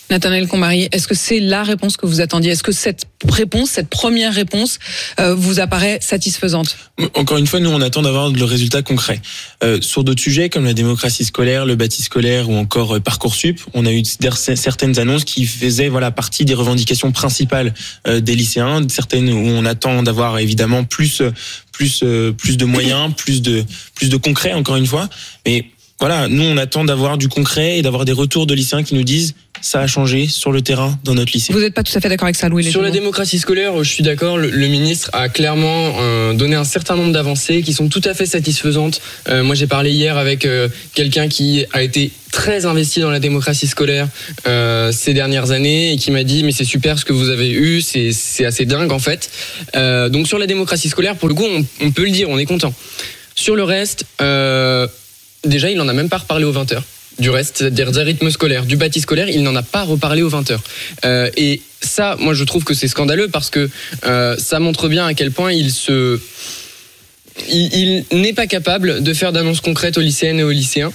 Nathanaël Combary, est-ce que c'est la réponse que vous attendiez ? Est-ce que cette réponse, cette première réponse, euh, vous apparaît satisfaisante ? Encore une fois, nous, on attend d'avoir le résultat concret. Euh, sur d'autres sujets, comme la démocratie scolaire, le bâti scolaire ou encore euh, Parcoursup, on a eu certaines annonces qui faisaient voilà partie des revendications principales euh, des lycéens, certaines où on attend d'avoir évidemment plus plus euh, plus de moyens, plus de plus de concret, encore une fois. Mais voilà, nous, on attend d'avoir du concret et d'avoir des retours de lycéens qui nous disent ça a changé sur le terrain dans notre lycée. Vous n'êtes pas tout à fait d'accord avec ça, Louis? Sur la démocratie scolaire, je suis d'accord. Le, le ministre a clairement euh, donné un certain nombre d'avancées qui sont tout à fait satisfaisantes. Euh, moi, j'ai parlé hier avec euh, quelqu'un qui a été très investi dans la démocratie scolaire euh, ces dernières années et qui m'a dit mais c'est super ce que vous avez eu, c'est, c'est assez dingue en fait. Euh, donc sur la démocratie scolaire, pour le coup, on, on peut le dire, on est content. Sur le reste, euh, déjà, il n'en a même pas reparlé aux vingt heures. Du reste, c'est-à-dire des rythmes scolaires, du bâti scolaire, il n'en a pas reparlé aux vingt heures. Euh, et ça, moi, je trouve que c'est scandaleux parce que euh, ça montre bien à quel point il se... Il, il n'est pas capable de faire d'annonces concrètes aux lycéennes et aux lycéens.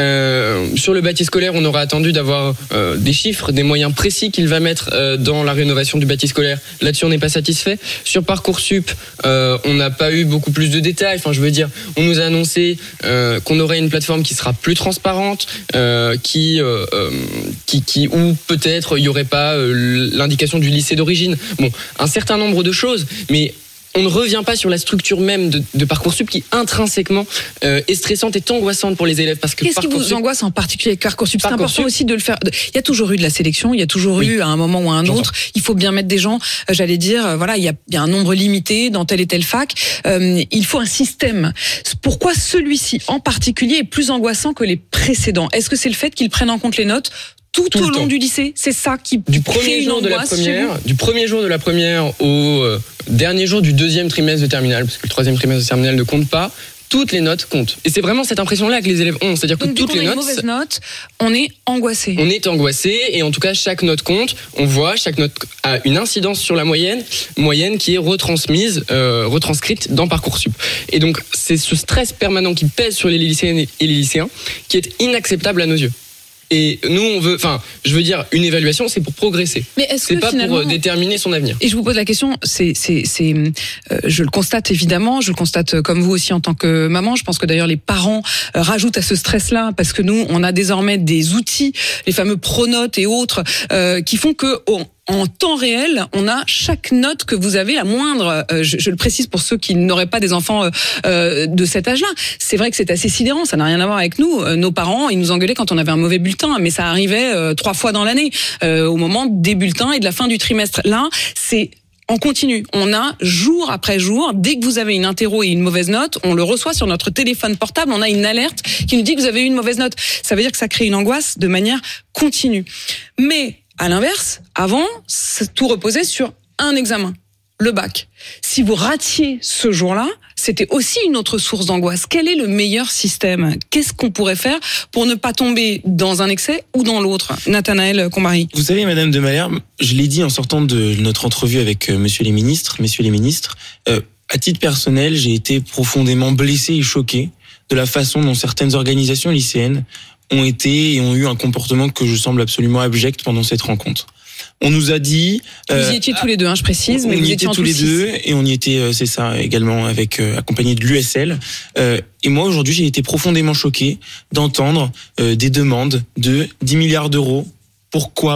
Euh, sur le bâti scolaire, on aurait attendu d'avoir euh, des chiffres, des moyens précis qu'il va mettre euh, dans la rénovation du bâti scolaire. Là-dessus, on n'est pas satisfait. Sur Parcoursup, euh, on n'a pas eu beaucoup plus de détails. Enfin, je veux dire, on nous a annoncé euh, qu'on aurait une plateforme qui sera plus transparente, euh, qui, euh, euh, qui, qui, où peut-être il y aurait pas euh, l'indication du lycée d'origine. Bon, un certain nombre de choses, mais on ne revient pas sur la structure même de, de Parcoursup qui intrinsèquement euh, est stressante et angoissante pour les élèves parce que qu'est-ce Parcoursup... qui vous angoisse en particulier avec Parcoursup ? C'est important aussi de le faire. Il y a toujours eu de la sélection, il y a toujours oui. eu à un moment ou à un J'entends. autre. Il faut bien mettre des gens. J'allais dire, voilà, il y a, il y a un nombre limité dans telle et telle fac. Euh, il faut un système. Pourquoi celui-ci en particulier est plus angoissant que les précédents ? Est-ce que c'est le fait qu'ils prennent en compte les notes tout, tout au long temps. du lycée, c'est ça qui du premier jour de la première, du premier jour de la première au euh, dernier jour du deuxième trimestre de terminale, parce que le troisième trimestre de terminale ne compte pas. Toutes les notes comptent. Et c'est vraiment cette impression-là que les élèves ont. C'est-à-dire que Donc, toutes les notes. Une mauvaise note, on est angoissé. On est angoissé et en tout cas, chaque note compte. On voit, chaque note a une incidence sur la moyenne, moyenne qui est retransmise, euh, retranscrite dans Parcoursup. Et donc, c'est ce stress permanent qui pèse sur les lycéennes et les lycéens qui est inacceptable à nos yeux. Et nous, on veut, enfin, je veux dire, une évaluation, c'est pour progresser. Mais est-ce c'est que pas finalement... pour déterminer son avenir. Et je vous pose la question, c'est, c'est, c'est, euh, je le constate évidemment, je le constate comme vous aussi en tant que maman. Je pense que d'ailleurs les parents euh, rajoutent à ce stress-là parce que nous, on a désormais des outils, les fameux pronotes et autres, euh, qui font que oh, en temps réel, on a chaque note que vous avez, la moindre, euh, je, je le précise pour ceux qui n'auraient pas des enfants euh, euh, de cet âge-là. C'est vrai que c'est assez sidérant, ça n'a rien à voir avec nous. Euh, nos parents, ils nous engueulaient quand on avait un mauvais bulletin, mais ça arrivait euh, trois fois dans l'année, euh, au moment des bulletins et de la fin du trimestre. Là, c'est... On continue. On a jour après jour, dès que vous avez une interro et une mauvaise note, on le reçoit sur notre téléphone portable, on a une alerte qui nous dit que vous avez eu une mauvaise note. Ça veut dire que ça crée une angoisse de manière continue. Mais à l'inverse, avant, tout reposait sur un examen, le bac. Si vous ratiez ce jour-là, c'était aussi une autre source d'angoisse. Quel est le meilleur système ? Qu'est-ce qu'on pourrait faire pour ne pas tomber dans un excès ou dans l'autre ? Nathanaël Combary. Vous savez, Madame de Malherbe, je l'ai dit en sortant de notre entrevue avec euh, Monsieur les ministres, Messieurs les ministres, euh, à titre personnel, j'ai été profondément blessé et choqué de la façon dont certaines organisations lycéennes ont été et ont eu un comportement que je semble absolument abject pendant cette rencontre. On nous a dit... Euh, vous y étiez tous les deux, hein, je précise, mais on vous y étiez tous les deux et on y était, euh, c'est ça, également avec euh, accompagné de l'U S L. Euh, et moi aujourd'hui, j'ai été profondément choqué d'entendre euh, des demandes de dix milliards d'euros. Pourquoi ?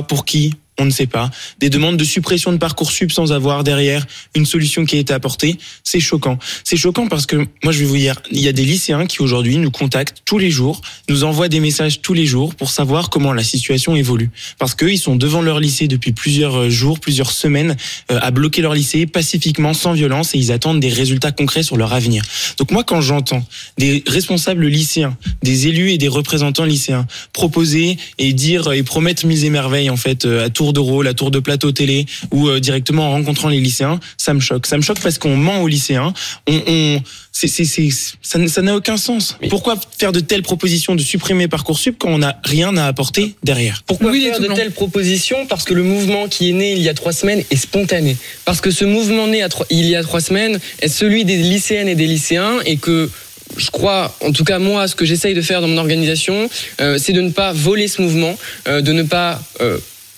Pour qui ? On ne sait pas. Des demandes de suppression de Parcoursup sans avoir derrière une solution qui a été apportée. C'est choquant. C'est choquant parce que, moi je vais vous dire, il y a des lycéens qui aujourd'hui nous contactent tous les jours, nous envoient des messages tous les jours pour savoir comment la situation évolue. Parce qu'eux, ils sont devant leur lycée depuis plusieurs jours, plusieurs semaines, euh, à bloquer leur lycée pacifiquement, sans violence, et ils attendent des résultats concrets sur leur avenir. Donc moi, quand j'entends des responsables lycéens, des élus et des représentants lycéens proposer et dire et promettre mille et merveilles, en fait, à tout tour de rôle, la tour de plateau télé ou euh, directement en rencontrant les lycéens, ça me choque. Ça me choque parce qu'on ment aux lycéens. On, on, c'est, c'est, c'est, ça, ça n'a aucun sens. Mais pourquoi faire de telles propositions de supprimer Parcoursup quand on n'a rien à apporter derrière ? Pourquoi oui, faire de telles propositions ? Parce que le mouvement qui est né il y a trois semaines est spontané. Parce que ce mouvement né à trois, il y a trois semaines est celui des lycéennes et des lycéens et que je crois, en tout cas moi, ce que j'essaye de faire dans mon organisation, euh, c'est de ne pas voler ce mouvement, euh, de ne pas... Euh,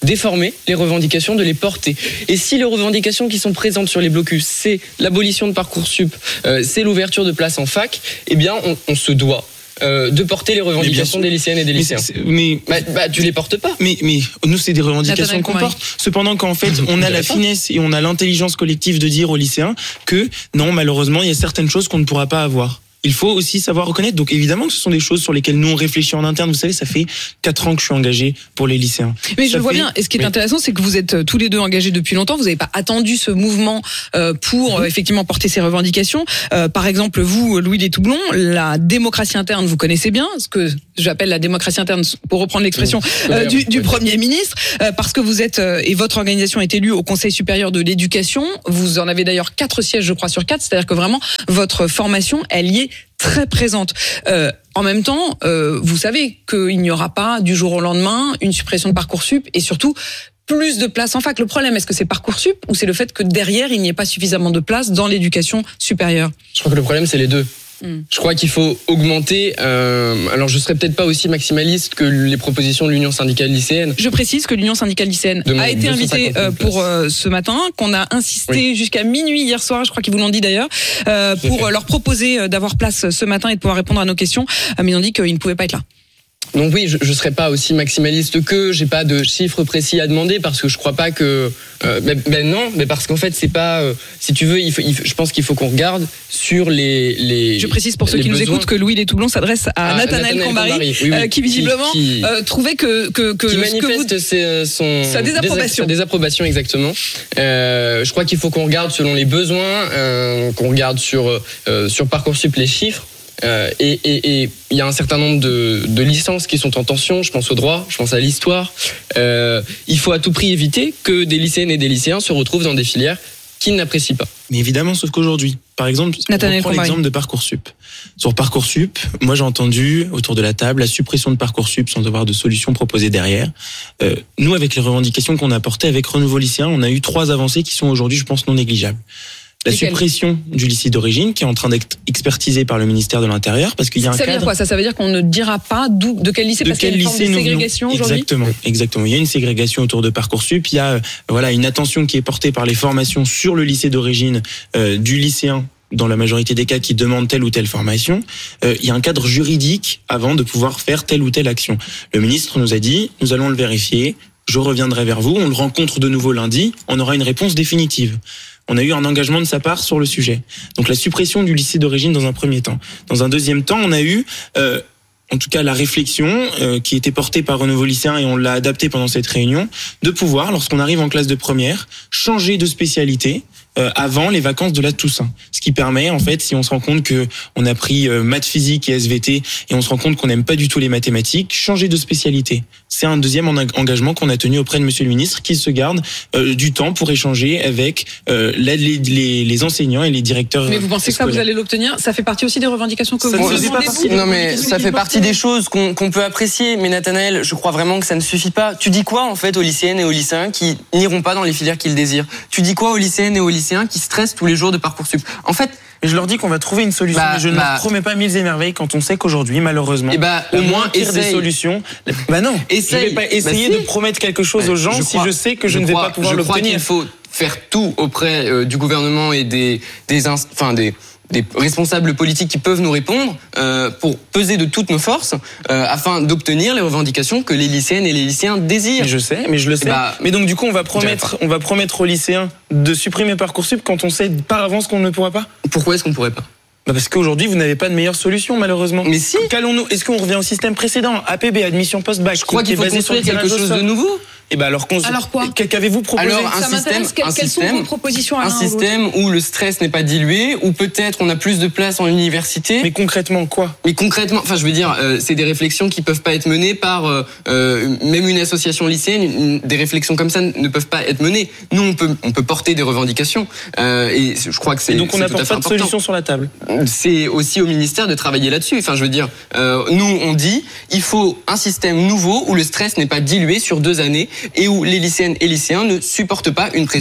déformer les revendications, de les porter. Et si les revendications qui sont présentes sur les blocus, c'est l'abolition de Parcoursup, euh, c'est l'ouverture de places en fac, eh bien, on, on se doit Euh, de porter les revendications des lycéennes et des lycéens. Mais, mais bah, bah, tu les portes pas. Mais, mais nous, c'est des revendications qu'on porte. Cependant, qu'en fait, on a la finesse et on a l'intelligence collective de dire aux lycéens que non, malheureusement, il y a certaines choses qu'on ne pourra pas avoir. Il faut aussi savoir reconnaître. Donc évidemment que ce sont des choses sur lesquelles nous on réfléchit en interne. Vous savez, ça fait quatre ans que je suis engagé pour les lycéens. Mais ça je le vois fait... bien. Et ce qui est oui. intéressant, c'est que vous êtes tous les deux engagés depuis longtemps. Vous n'avez pas attendu ce mouvement pour mmh. effectivement porter ces revendications. Euh, par exemple, vous, Louis Létoublon, la démocratie interne, vous connaissez bien ce que j'appelle la démocratie interne, pour reprendre l'expression mmh. euh, du, du Premier ministre, euh, parce que vous êtes euh, et votre organisation est élue au Conseil supérieur de l'éducation. Vous en avez d'ailleurs quatre sièges, je crois, sur quatre. C'est-à-dire que vraiment votre formation, elle y est très présente. Euh, en même temps, euh, vous savez qu'il n'y aura pas du jour au lendemain une suppression de Parcoursup et surtout plus de places en fac. Le problème, est-ce que c'est Parcoursup ou c'est le fait que derrière, il n'y ait pas suffisamment de places dans l'éducation supérieure ? Je crois que le problème, c'est les deux. Je crois qu'il faut augmenter. Euh, alors, je serais peut-être pas aussi maximaliste que les propositions de l'Union syndicale lycéenne. Je précise que l'Union syndicale lycéenne a été invitée euh, pour euh, ce matin, qu'on a insisté oui. jusqu'à minuit hier soir. Je crois qu'ils vous l'ont dit d'ailleurs, euh, pour leur proposer d'avoir place ce matin et de pouvoir répondre à nos questions. Mais ils ont dit qu'ils ne pouvaient pas être là. Donc oui, je, je serais pas aussi maximaliste qu'eux. J'ai pas de chiffres précis à demander parce que je crois pas que. Euh, ben, ben non, mais parce qu'en fait c'est pas. Euh, si tu veux, il faut, il faut, je pense qu'il faut qu'on regarde sur les les. Je précise pour ceux qui besoins. nous écoutent que Louis Létoublon s'adresse à, à Nathanaël Cambary, Cambary oui, oui. Euh, qui visiblement qui, qui, euh, trouvait que que que qui manifeste que vous, ses, son sa désapprobation. Sa désapprobation exactement. Euh, je crois qu'il faut qu'on regarde selon les besoins, euh, qu'on regarde sur euh, sur Parcoursup les chiffres. Euh, et il y a un certain nombre de, de licences qui sont en tension. Je pense au droit, je pense à l'histoire. Euh, il faut à tout prix éviter que des lycéennes et des lycéens se retrouvent dans des filières qu'ils n'apprécient pas. Mais évidemment, sauf qu'aujourd'hui, par exemple, on prend l'exemple de Parcoursup. Sur Parcoursup, moi j'ai entendu autour de la table la suppression de Parcoursup sans avoir de solution proposée derrière. Euh, nous, avec les revendications qu'on a apportées avec Renouveau Lycéen, on a eu trois avancées qui sont aujourd'hui, je pense, non négligeables. La Lesquels suppression du lycée d'origine qui est en train d'être expertisée par le ministère de l'Intérieur parce qu'il y a un ça cadre. Ça veut dire quoi ? Ça, ça veut dire qu'on ne dira pas d'où, de quel lycée, de parce qu'il y a une forme de ségrégation non, aujourd'hui ? Exactement, exactement. Il y a une ségrégation autour de Parcoursup. Il y a euh, voilà, une attention qui est portée par les formations sur le lycée d'origine euh, du lycéen dans la majorité des cas qui demandent telle ou telle formation. Euh, il y a un cadre juridique avant de pouvoir faire telle ou telle action. Le ministre nous a dit, nous allons le vérifier, je reviendrai vers vous, on le rencontre de nouveau lundi, on aura une réponse définitive. On a eu un engagement de sa part sur le sujet. Donc la suppression du lycée d'origine dans un premier temps. Dans un deuxième temps, on a eu, euh, en tout cas la réflexion euh, qui était portée par Renouveau Lycéen et on l'a adaptée pendant cette réunion, de pouvoir, lorsqu'on arrive en classe de première, changer de spécialité euh, avant les vacances de la Toussaint. Ce qui permet, en fait, si on se rend compte que on a pris euh, maths, physique et S V T et on se rend compte qu'on n'aime pas du tout les mathématiques, changer de spécialité. C'est un deuxième engagement qu'on a tenu auprès de Monsieur le Ministre, qui se garde euh, du temps pour échanger avec euh, les, les, les enseignants et les directeurs. Mais vous pensez scolaires. Que ça, vous allez l'obtenir ? Ça fait partie aussi des revendications que ça vous demandez vous ? Non, mais ça fait partie des choses qu'on, qu'on peut apprécier. Mais Nathanaël, je crois vraiment que ça ne suffit pas. Tu dis quoi, en fait, aux lycéennes et aux lycéens qui n'iront pas dans les filières qu'ils désirent ? Tu dis quoi aux lycéennes et aux lycéens qui stressent tous les jours de Parcoursup ? En fait, et je leur dis qu'on va trouver une solution. Bah, mais je ne bah, leur promets pas mille et merveilles quand on sait qu'aujourd'hui, malheureusement, et bah, au moins essayer des solutions. Bah non, essaye. Je vais pas essayer bah, de promettre quelque chose aux gens je si crois, je sais que je, je ne vais crois, pas pouvoir je l'obtenir. Je crois qu'il faut faire tout auprès euh, du gouvernement et des, des, inst- enfin des. des responsables politiques qui peuvent nous répondre euh, pour peser de toutes nos forces euh, afin d'obtenir les revendications que les lycéennes et les lycéens désirent. Mais je sais, mais je le sais. Bah, mais donc du coup, on va promettre, on va promettre aux lycéens de supprimer Parcoursup quand on sait par avance qu'on ne pourra pas. Pourquoi est-ce qu'on pourrait pas ? Bah parce qu'aujourd'hui, vous n'avez pas de meilleure solution, malheureusement. Mais si. Qu'allons-nous ? Est-ce qu'on revient au système précédent, A P B, admission post-bac ? Je crois qu'il faut construire quelque chose de nouveau. Et ben alors, cons... alors quoi ? Qu'avez-vous proposé ? Alors un ça système, quelles un sont système, vos propositions à un système où le stress n'est pas dilué, où peut-être on a plus de place en université. Mais concrètement quoi ? Mais concrètement, enfin je veux dire, euh, c'est des réflexions qui peuvent pas être menées par euh, euh, même une association lycéenne. Une, des réflexions comme ça ne peuvent pas être menées. Nous on peut on peut porter des revendications euh, et je crois que c'est. Et donc on n'a pas de important. solution sur la table. C'est aussi au ministère de travailler là-dessus. Enfin je veux dire, euh, nous on dit il faut un système nouveau où le stress n'est pas dilué sur deux années et où les lycéennes et lycéens ne supportent pas une pression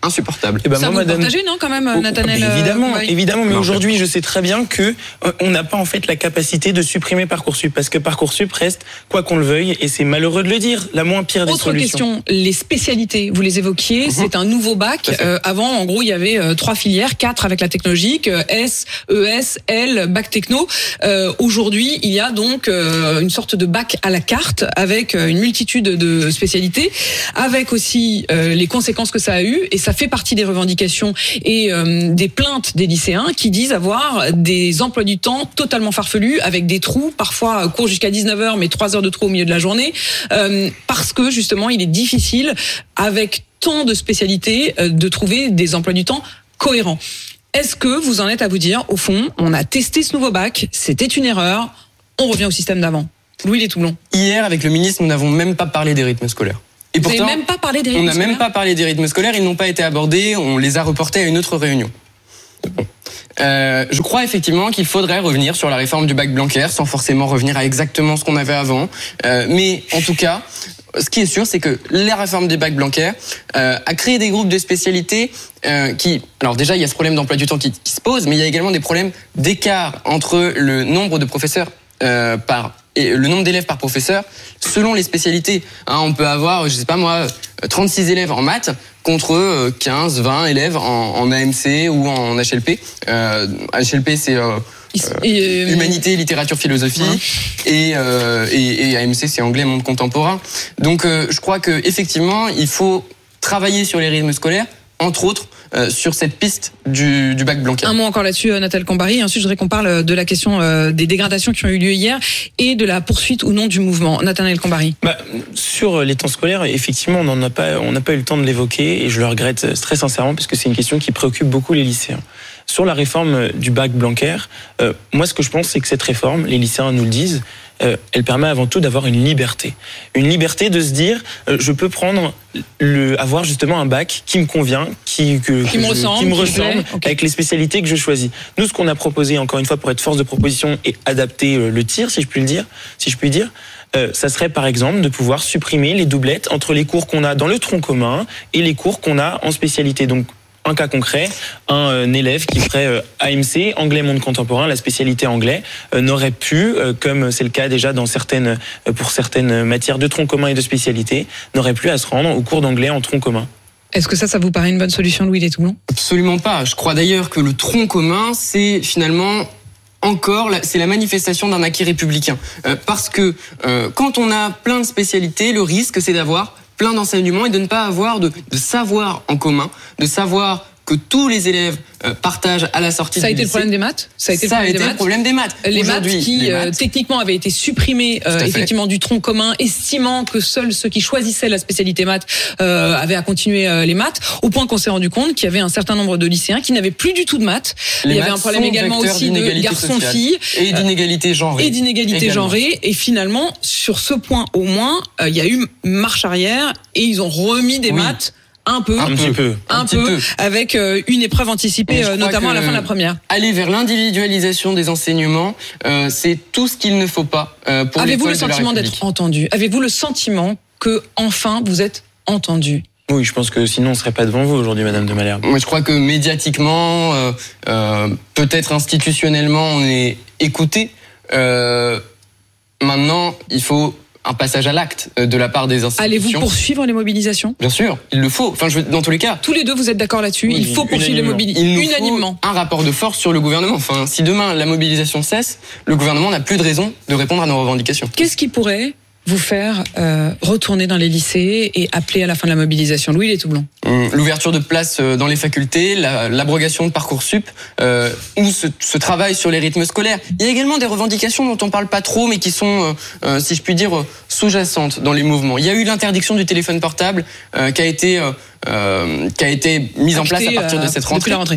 insupportable. Et ben ça moi, vous madame... partagez, non, quand même, Nathanaël? oh, Évidemment, euh, évidemment. Mais non, aujourd'hui, je sais très bien que euh, on n'a pas en fait la capacité de supprimer Parcoursup, parce que Parcoursup reste, quoi qu'on le veuille, et c'est malheureux de le dire, la moins pire des Autre solutions. Autre question, les spécialités, vous les évoquiez, mmh. c'est un nouveau bac. Euh, avant, en gros, il y avait euh, trois filières, quatre avec la technologique, euh, S, E S, L, bac techno. Euh, aujourd'hui, il y a donc euh, une sorte de bac à la carte avec euh, une multitude de spécialités, avec aussi euh, les conséquences que ça a eu, et ça fait partie des revendications et euh, des plaintes des lycéens qui disent avoir des emplois du temps totalement farfelus, avec des trous, parfois courts jusqu'à dix-neuf heures, mais trois heures de trou au milieu de la journée, euh, parce que justement, il est difficile, avec tant de spécialités, euh, de trouver des emplois du temps cohérents. Est-ce que vous en êtes à vous dire, au fond, on a testé ce nouveau bac, c'était une erreur, on revient au système d'avant? Louis Les Toulon. Hier, avec le ministre, nous n'avons même pas parlé des rythmes scolaires. Et vous pourtant, n'avez même pas parlé des rythmes on n'a scolaires même pas parlé des rythmes scolaires, ils n'ont pas été abordés, on les a reportés à une autre réunion. Bon. Euh, je crois effectivement qu'il faudrait revenir sur la réforme du bac Blanquer, sans forcément revenir à exactement ce qu'on avait avant. Euh, mais en tout cas, ce qui est sûr, c'est que la réforme des bacs Blanquer euh, a créé des groupes de spécialités euh, qui... Alors déjà, il y a ce problème d'emploi du temps qui, qui se pose, mais il y a également des problèmes d'écart entre le nombre de professeurs euh, par... et le nombre d'élèves par professeur selon les spécialités. Hein, on peut avoir, je sais pas moi, trente-six élèves en maths contre quinze, vingt élèves en, en A M C ou en H L P. Euh, H L P, c'est euh, euh, humanité, littérature, philosophie, mmh. et, euh, et, et A M C, c'est anglais, monde contemporain. Donc, euh, je crois que effectivement, il faut travailler sur les rythmes scolaires, entre autres, euh, sur cette piste du, du bac Blanquer. Un mot encore là-dessus, Nathalie Cambary. Ensuite, je voudrais qu'on parle de la question euh, des dégradations qui ont eu lieu hier et de la poursuite ou non du mouvement. Nathalie Cambary. Bah, sur les temps scolaires, effectivement, on n'en a pas, on n'a pas eu le temps de l'évoquer, et je le regrette très sincèrement, parce que c'est une question qui préoccupe beaucoup les lycéens. Sur la réforme du bac Blanquer, euh, moi, ce que je pense, c'est que cette réforme, les lycéens nous le disent, euh, elle permet avant tout d'avoir une liberté. Une liberté de se dire, euh, je peux prendre, le, avoir justement un bac qui me convient, qui, que, qui que me je, ressemble, qui me qui ressemble okay. avec les spécialités que je choisis. Nous, ce qu'on a proposé, encore une fois, pour être force de proposition et adapter euh, le tir, si je puis le dire, si je puis dire, Euh, ça serait par exemple de pouvoir supprimer les doublettes entre les cours qu'on a dans le tronc commun et les cours qu'on a en spécialité. Donc, un cas concret, un euh, élève qui ferait euh, A M C, anglais monde contemporain, la spécialité anglais, euh, n'aurait pu, euh, comme c'est le cas déjà dans certaines, euh, pour certaines matières de tronc commun et de spécialité, n'aurait plus à se rendre au cours d'anglais en tronc commun. Est-ce que ça, ça vous paraît une bonne solution, Louis Les Toulon ? Absolument pas. Je crois d'ailleurs que le tronc commun, c'est finalement... Encore, c'est la manifestation d'un acquis républicain. Euh, parce que euh, quand on a plein de spécialités, le risque, c'est d'avoir plein d'enseignements et de ne pas avoir de, de savoir en commun, de savoir que tous les élèves euh, partagent à la sortie ça du lycée. Ça a été le problème des maths. Ça a été, ça le, problème a été le problème des maths. Les maths qui, les maths. Euh, techniquement, avaient été supprimés euh, effectivement du tronc commun, estimant que seuls ceux qui choisissaient la spécialité maths euh, avaient à continuer euh, les maths, au point qu'on s'est rendu compte qu'il y avait un certain nombre de lycéens qui n'avaient plus du tout de maths. Les Il y avait un problème également aussi de garçons-filles. Et d'inégalité genrée. Et d'inégalité genrée. Et finalement, sur ce point au moins, euh, il y a eu marche arrière et ils ont remis des oui. maths Un peu, un petit peu, un, un peu, peu, avec euh, une épreuve anticipée, euh, notamment à la fin de la première. Aller vers l'individualisation des enseignements, euh, c'est tout ce qu'il ne faut pas euh, pour l'école de la République. Avez-vous le sentiment d'être entendu ? Avez-vous le sentiment que enfin vous êtes entendu ? Oui, je pense que sinon on ne serait pas devant vous aujourd'hui, Madame de Malherbe. Moi, je crois que médiatiquement, euh, euh, peut-être institutionnellement, on est écouté. Euh, maintenant, il faut un passage à l'acte de la part des institutions. Allez-vous poursuivre les mobilisations ? Bien sûr, il le faut. Enfin, je, dans tous les cas. Tous les deux, vous êtes d'accord là-dessus ? Oui, il faut poursuivre les mobilisations. Il nous unanimement. faut un rapport de force sur le gouvernement. Enfin, si demain la mobilisation cesse, le gouvernement n'a plus de raison de répondre à nos revendications. Qu'est-ce qui pourrait vous faire euh, retourner dans les lycées et appeler à la fin de la mobilisation ? Louis Les Toulon. L'ouverture de places dans les facultés, la, l'abrogation de Parcoursup, euh, ou ce, ce travail sur les rythmes scolaires. Il y a également des revendications dont on parle pas trop, mais qui sont, euh, si je puis dire, sous-jacentes dans les mouvements. Il y a eu l'interdiction du téléphone portable euh, qui a été euh, euh, qui a été mise en place à partir de cette rentrée. Depuis la rentrée.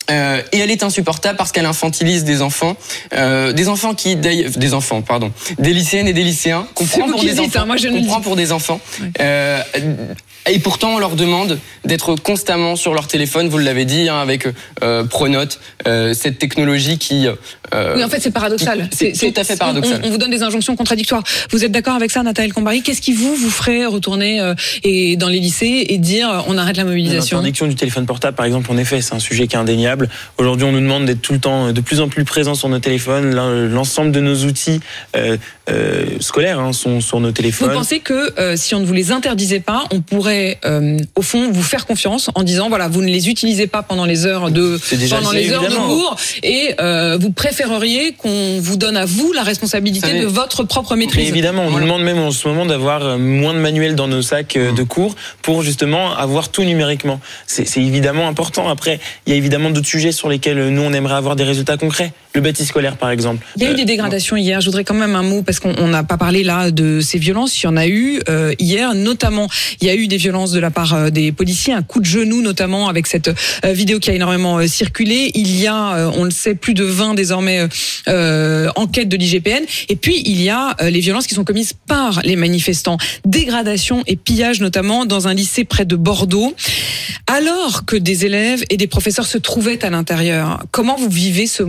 Euh, et elle est insupportable parce qu'elle infantilise des enfants, euh, des enfants qui, des enfants, pardon, des lycéennes et des lycéens qu'on prend pour des enfants, hein, moi je qu'on prend pour des enfants. Ouais. Euh, et pourtant, on leur demande d'être constamment sur leur téléphone. Vous l'avez dit, hein, avec euh, Pronote, euh, cette technologie qui. Euh, oui, en fait, c'est paradoxal. C'est, c'est tout à fait paradoxal. On, on vous donne des injonctions contradictoires. Vous êtes d'accord avec ça, Nathalie El Khomari? Qu'est-ce qui vous vous ferait retourner euh, et dans les lycées et dire on arrête la mobilisation? L'interdiction du téléphone portable, par exemple, en effet, c'est un sujet qui est indéniable. Aujourd'hui, on nous demande d'être tout le temps, de plus en plus présents sur nos téléphones. L'ensemble de nos outils euh, euh, scolaires hein, sont sur nos téléphones. Vous pensez que euh, si on ne vous les interdisait pas, on pourrait euh, au fond vous faire confiance en disant voilà, vous ne les utilisez pas pendant les heures de pendant les heures de cours et euh, vous préféreriez qu'on vous donne à vous la responsabilité savez, de votre propre maîtrise. Évidemment, on voilà. nous demande même en ce moment d'avoir moins de manuels dans nos sacs mmh. de cours pour justement avoir tout numériquement. C'est, c'est évidemment important. Après, il y a évidemment d'autres sujets sur lesquels nous on aimerait avoir des résultats concrets. Le bâti scolaire, par exemple. Il y a eu des dégradations euh, hier. Je voudrais quand même un mot parce qu'on n'a pas parlé là de ces violences. Il y en a eu euh, hier, notamment. Il y a eu des violences de la part euh, des policiers, un coup de genou notamment avec cette euh, vidéo qui a énormément euh, circulé. Il y a, euh, on le sait, plus de vingt désormais euh, enquêtes de l'I G P N. Et puis il y a euh, les violences qui sont commises par les manifestants. Dégradation et pillage notamment dans un lycée près de Bordeaux. Alors que des élèves et des professeurs se trouvaient à l'intérieur. Comment vous vivez ce moment ?